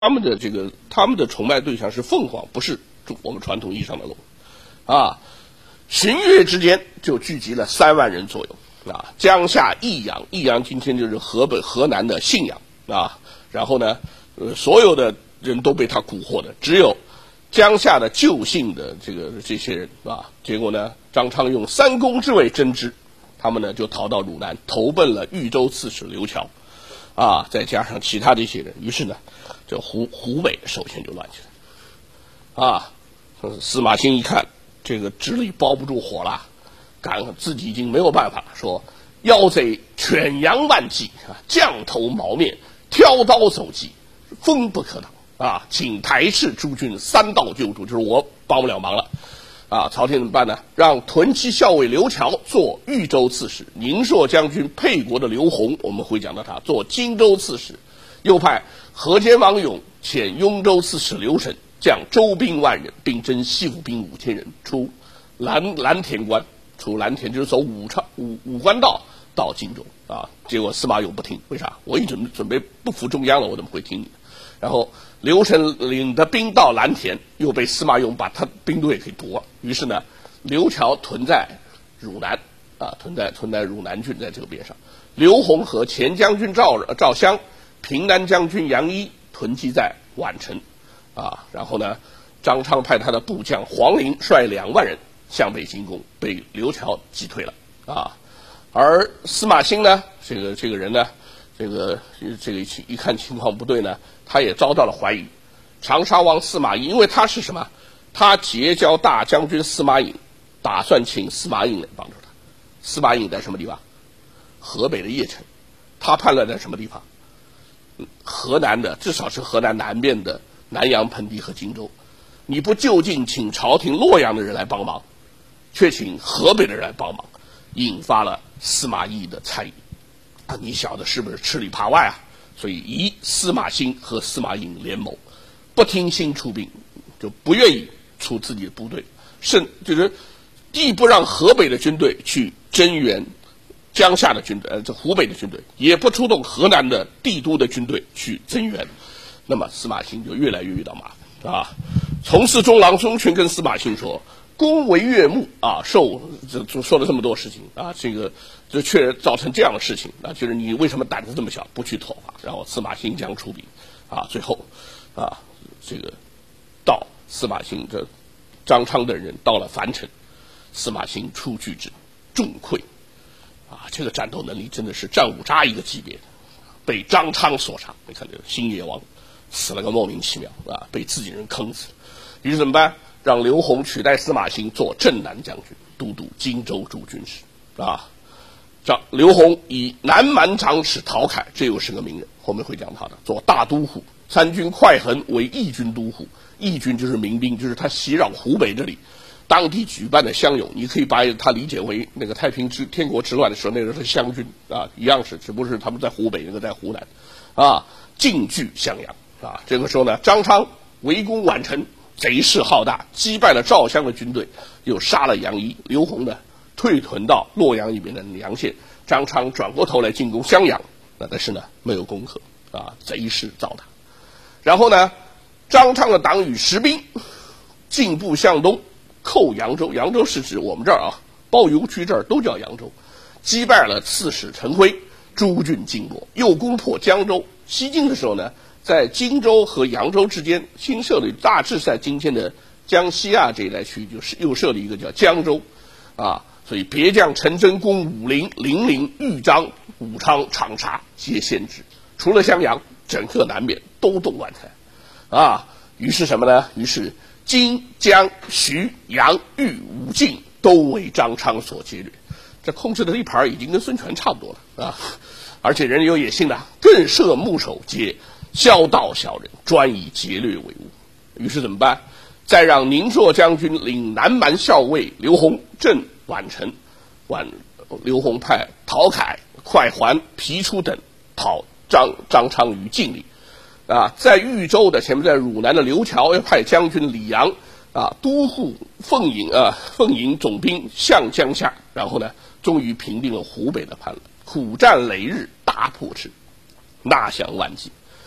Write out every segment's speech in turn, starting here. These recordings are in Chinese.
他们的崇拜对象是凤凰，不是我们传统意义上的龙，啊，旬月之间就聚集了3万人左右，啊，江夏益阳，益阳今天就是河南的信阳，啊，然后呢，所有的人都被他蛊惑的，只有江夏的旧姓的这些人，啊，结果呢，张昌用3公之位征之，他们呢就逃到汝南，投奔了豫州刺史刘乔。啊，再加上其他的一些人，于是呢，这湖北首先就乱起来。啊，司马欣一看这个纸里包不住火了，自己已经没有办法了，说妖贼犬羊万计啊，降头毛面，挑刀走击，锋不可挡啊！请台斥诸军3道救主，就是我帮不了忙了。啊，朝廷怎么办呢？让屯骑校尉刘乔做豫州刺史，宁朔将军沛国的刘宏，我们会讲到他做荆州刺史，又派河间王勇遣雍州刺史刘审将州兵1万人，并征西府兵5000人，出蓝田关，出蓝田就是走武关道到荆州啊。结果司马勇不听，为啥？我已经准备不服中央了，我怎么会听你的？然后刘审领的兵到蓝田，又被司马勇把他兵队给夺了。于是呢，刘乔屯在汝南，啊，屯在汝南郡，在这个边上。刘宏和前将军赵襄、平南将军杨一屯积在宛城，啊，然后呢，张昌派他的部将黄陵率2万人向北进攻，被刘乔击退了，啊，而司马欣呢，这个人呢，这个一看情况不对呢，他也遭到了怀疑。长沙王司马懿，因为他是什么？他结交大将军司马颖，打算请司马颖来帮助他。司马颖在什么地方？河北的邺城。他叛乱在什么地方？河南的，至少是河南南边的南阳盆地和荆州。你不就近请朝廷洛阳的人来帮忙，却请河北的人来帮忙，引发了司马懿的猜疑。啊，你小子是不是吃里扒外啊？所以以司马欣和司马颖联谋，不听信出兵，就不愿意出自己的部队，就是既不让河北的军队去增援江夏的军队，这湖北的军队，也不出动河南的帝都的军队去增援，那么司马欣就越来越遇到麻烦啊。从事中郎中群跟司马欣说，公为岳母啊，说了这么多事情啊，这却造成这样的事情啊，就是你为什么胆子这么小，不去讨伐？然后司马欣将出兵啊，最后啊，到司马欣这张昌等人到了樊城，司马欣出拒之，重溃啊，这个战斗能力真的是战五渣一个级别的，被张昌所杀。你看这个新野王死了个莫名其妙啊，被自己人坑死。于是怎么办？让刘宏取代司马欣做镇南将军，都督荆州诸军事啊。刘宏以南蛮长史陶凯，这又是个名人，后面会讲他的，做大都护。参军快衡为义军都护，义军就是民兵，就是他袭扰湖北这里当地举办的乡勇，你可以把它理解为那个太平天国之乱的时候，那个是湘军啊，一样是，只不过是他们在湖北，那个在湖南，啊，进据襄阳啊。这个时候呢，张昌围攻宛城，贼势浩大，击败了赵襄的军队，又杀了杨一。刘宏呢，退屯到洛阳一边的梁县。张昌转过头来进攻襄阳，但是呢，没有攻克啊，贼势躁大。然后呢，张昌的党羽10兵进步向东，寇扬州。扬州是指我们这儿啊，包邮区这儿都叫扬州。击败了刺史陈辉，诸郡尽落，又攻破江州。西进的时候呢，在荆州和扬州之间新设了，大致在今天的江西啊这一带区域，就是又设了一个叫江州啊。所以别将陈真攻武陵、零陵、豫章、武昌、长沙皆陷之。除了襄阳，整个南边都动乱起来啊。于是什么呢？于是荆、江、徐、扬、豫、武进都为张昌所劫掠。这控制的一盘已经跟孙权差不多了啊！而且人有野心的，更设牧首，皆萧道小人，专以劫掠为务。于是怎么办？再让宁朔将军领南蛮校尉刘宏镇宛城，刘宏派陶凯、快还、皮出等讨张昌于晋里啊。在豫州的前面，在汝南的刘乔要派将军李阳啊，都护凤营总兵向江夏，然后呢，终于平定了湖北的叛乱，苦战累日，大破之，纳降万计。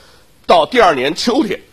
到第二年秋天